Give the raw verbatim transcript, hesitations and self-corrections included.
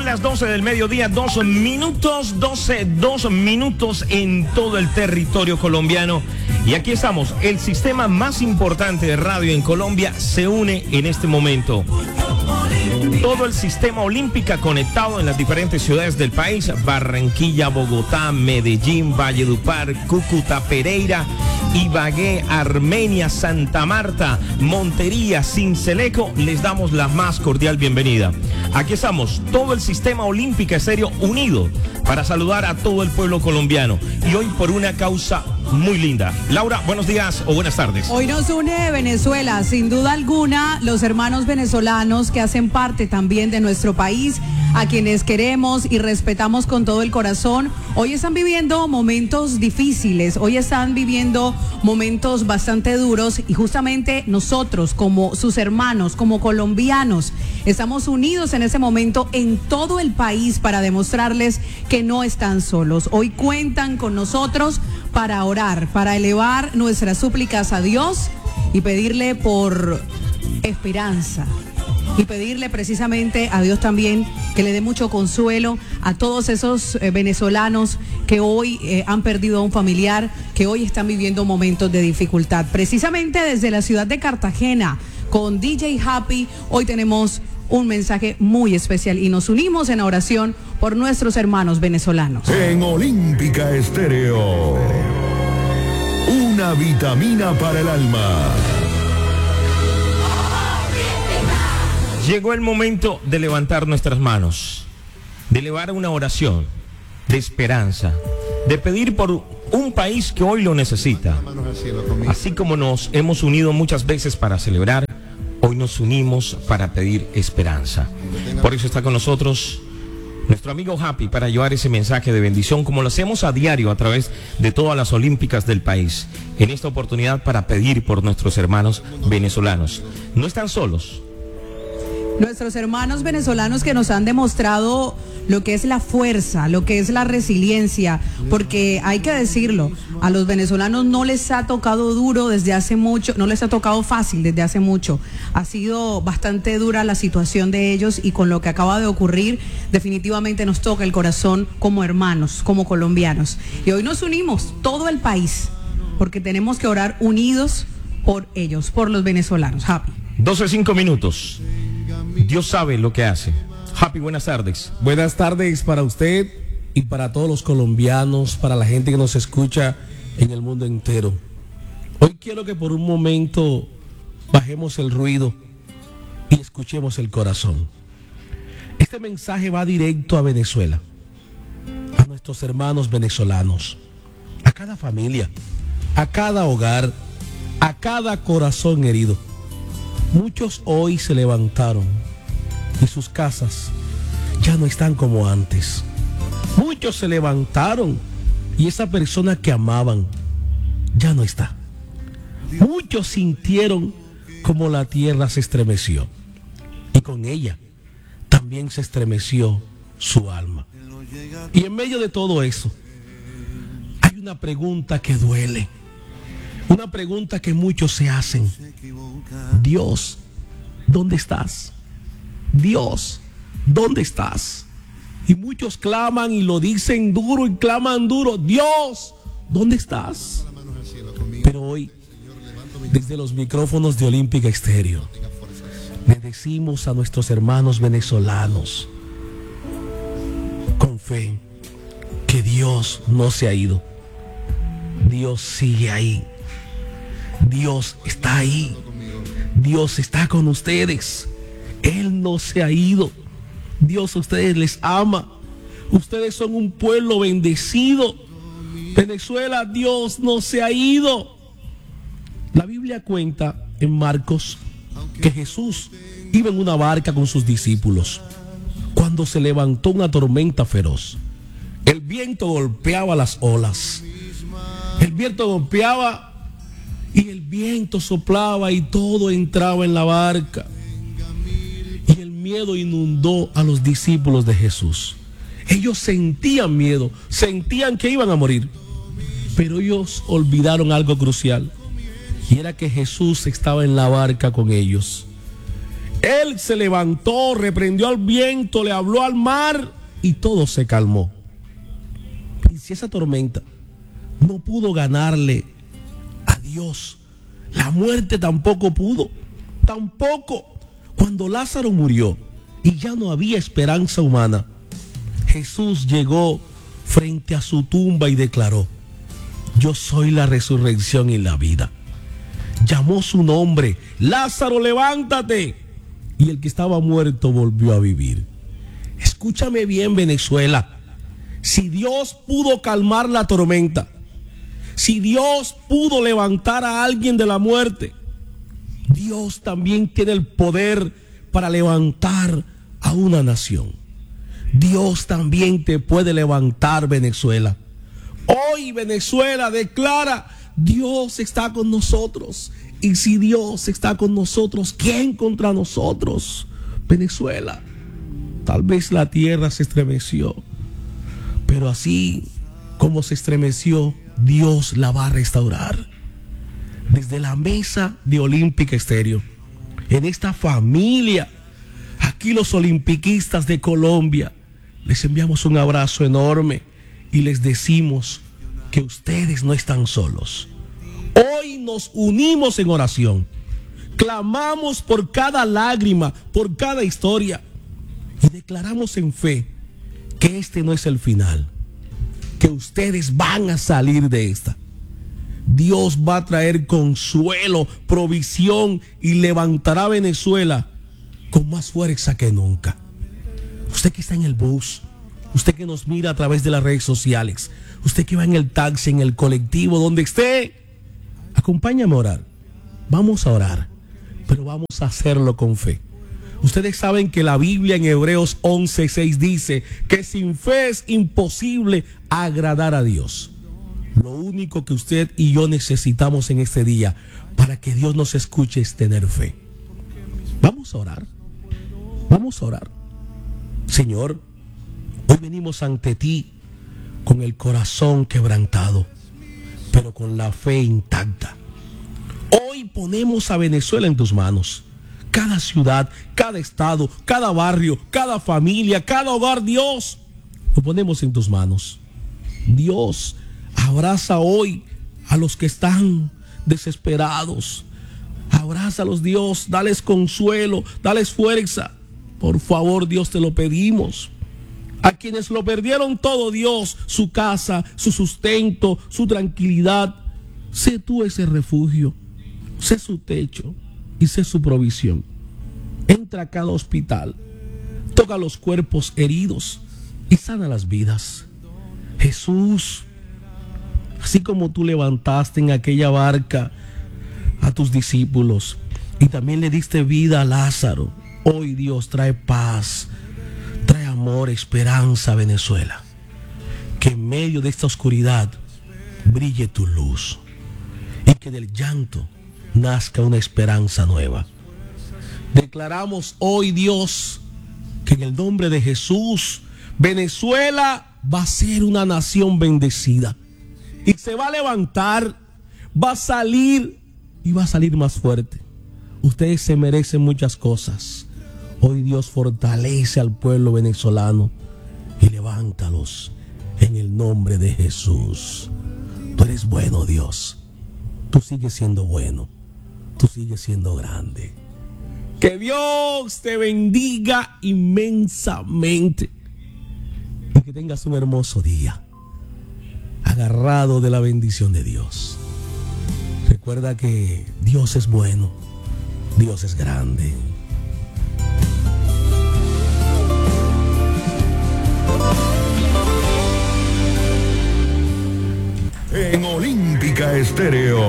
las doce del mediodía, dos minutos, doce, dos minutos en todo el territorio colombiano. Y aquí estamos, el sistema más importante de radio en Colombia se une en este momento. Todo el sistema olímpico conectado en las diferentes ciudades del país: Barranquilla, Bogotá, Medellín, Valledupar, Cúcuta, Pereira, Ibagué, Armenia, Santa Marta, Montería, Sincelejo. Les damos la más cordial bienvenida. Aquí estamos, todo el sistema olímpico estéreo unido para saludar a todo el pueblo colombiano, y hoy por una causa muy linda. Laura, buenos días o buenas tardes. Hoy nos une Venezuela, sin duda alguna, los hermanos venezolanos que hacen parte también de nuestro país, a quienes queremos y respetamos con todo el corazón. Hoy están viviendo momentos difíciles, hoy están viviendo momentos bastante duros, y justamente nosotros, como sus hermanos, como colombianos, estamos unidos en ese momento en todo el país para demostrarles que no están solos. Hoy cuentan con nosotros para orar, para elevar nuestras súplicas a Dios y pedirle por esperanza, y pedirle precisamente a Dios también que le dé mucho consuelo a todos esos eh, venezolanos que hoy eh, han perdido a un familiar, que hoy están viviendo momentos de dificultad. Precisamente desde la ciudad de Cartagena, con D J Happy, hoy tenemos un mensaje muy especial y nos unimos en oración por nuestros hermanos venezolanos. En Olímpica Estéreo, una vitamina para el alma. Llegó el momento de levantar nuestras manos, de elevar una oración de esperanza, de pedir por un país que hoy lo necesita. Así como nos hemos unido muchas veces para celebrar, hoy nos unimos para pedir esperanza. Por eso está con nosotros nuestro amigo Happy para llevar ese mensaje de bendición, como lo hacemos a diario a través de todas las olímpicas del país. En esta oportunidad para pedir por nuestros hermanos venezolanos. No están solos. Nuestros hermanos venezolanos que nos han demostrado lo que es la fuerza, lo que es la resiliencia, porque hay que decirlo, a los venezolanos no les ha tocado duro desde hace mucho, no les ha tocado fácil desde hace mucho. Ha sido bastante dura la situación de ellos, y con lo que acaba de ocurrir, definitivamente nos toca el corazón como hermanos, como colombianos. Y hoy nos unimos, todo el país, porque tenemos que orar unidos por ellos, por los venezolanos. Happy. doce, cinco minutos. Dios sabe lo que hace. Happy, buenas tardes. Buenas tardes para usted y para todos los colombianos, para la gente que nos escucha en el mundo entero. Hoy quiero que por un momento bajemos el ruido y escuchemos el corazón. Este mensaje va directo a Venezuela, a nuestros hermanos venezolanos, a cada familia, a cada hogar, a cada corazón herido. Muchos hoy se levantaron y sus casas ya no están como antes. Muchos se levantaron y esa persona que amaban ya no está. Muchos sintieron como la tierra se estremeció, y con ella también se estremeció su alma. Y en medio de todo eso hay una pregunta que duele, una pregunta que muchos se hacen: Dios, ¿dónde estás? Dios, ¿dónde estás? Y muchos claman y lo dicen duro y claman duro: Dios, ¿dónde estás? Pero hoy, desde los micrófonos de Olímpica Estéreo, le decimos a nuestros hermanos venezolanos con fe que Dios no se ha ido. Dios sigue ahí. Dios está ahí. Dios está con ustedes. Él no se ha ido. Dios a ustedes les ama. Ustedes son un pueblo bendecido. Venezuela, Dios no se ha ido. La Biblia cuenta en Marcos que Jesús iba en una barca con sus discípulos cuando se levantó una tormenta feroz. El viento golpeaba las olas. El viento golpeaba y el viento soplaba y todo entraba en la barca. Y el miedo inundó a los discípulos de Jesús. Ellos sentían miedo, sentían que iban a morir, pero ellos olvidaron algo crucial, y era que Jesús estaba en la barca con ellos. Él se levantó, reprendió al viento, le habló al mar y todo se calmó. Y si esa tormenta no pudo ganarle a Dios, la muerte tampoco pudo. Tampoco cuando Lázaro murió y ya no había esperanza humana, Jesús llegó frente a su tumba y declaró: yo soy la resurrección y la vida. Llamó su nombre: Lázaro, levántate. Y el que estaba muerto volvió a vivir. Escúchame bien, Venezuela. Si Dios pudo calmar la tormenta, si Dios pudo levantar a alguien de la muerte, Dios también tiene el poder para levantar a una nación. Dios también te puede levantar, Venezuela. Hoy Venezuela declara: Dios está con nosotros. Y si Dios está con nosotros, ¿quién contra nosotros? Venezuela, tal vez la tierra se estremeció, pero así como se estremeció, Dios la va a restaurar. Desde la mesa de Olímpica Estéreo, en esta familia, aquí los olimpiquistas de Colombia, les enviamos un abrazo enorme y les decimos que ustedes no están solos. Hoy nos unimos en oración, clamamos por cada lágrima, por cada historia, y declaramos en fe que este no es el final, que ustedes van a salir de esta. Dios va a traer consuelo, provisión y levantará a Venezuela con más fuerza que nunca. Usted que está en el bus, usted que nos mira a través de las redes sociales, usted que va en el taxi, en el colectivo, donde esté, acompáñame a orar. Vamos a orar, pero vamos a hacerlo con fe. Ustedes saben que la Biblia en Hebreos once seis dice que sin fe es imposible agradar a Dios. Lo único que usted y yo necesitamos en este día para que Dios nos escuche es tener fe. Vamos a orar. Vamos a orar. Señor, hoy venimos ante ti con el corazón quebrantado, pero con la fe intacta. Hoy ponemos a Venezuela en tus manos. Cada ciudad, cada estado, cada barrio, cada familia, cada hogar, Dios, lo ponemos en tus manos. Dios, abraza hoy a los que están desesperados. Abrázalos, Dios, dales consuelo, dales fuerza. Por favor, Dios, te lo pedimos. A quienes lo perdieron todo, Dios, su casa, su sustento, su tranquilidad, sé tú ese refugio, sé su techo y sé su provisión. Entra a cada hospital, toca los cuerpos heridos y sana las vidas. Jesús, así como tú levantaste en aquella barca a tus discípulos y también le diste vida a Lázaro, hoy, Dios, trae paz, trae amor, esperanza a Venezuela. Que en medio de esta oscuridad brille tu luz y que del llanto nazca una esperanza nueva. Declaramos hoy, Dios, que en el nombre de Jesús, Venezuela va a ser una nación bendecida y se va a levantar, va a salir y va a salir más fuerte. Ustedes se merecen muchas cosas. Hoy Dios fortalece al pueblo venezolano y levántalos en el nombre de Jesús. Tú eres bueno, Dios. Tú sigues siendo bueno. Tú sigues siendo grande. Que Dios te bendiga inmensamente y que tengas un hermoso día, agarrado de la bendición de Dios. Recuerda que Dios es bueno, Dios es grande. En Olímpica Estéreo.